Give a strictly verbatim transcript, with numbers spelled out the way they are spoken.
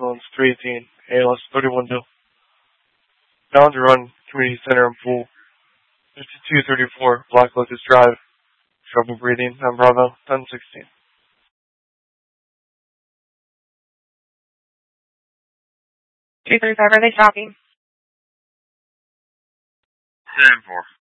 ambulance three eighteen, A L S thirty-one two. Bound to Run, Community Center and Pool, fifty-two thirty-four, Black Locust Drive. Trouble breathing on Bravo, ten sixteen. two thirty-five, are they talking? ten four.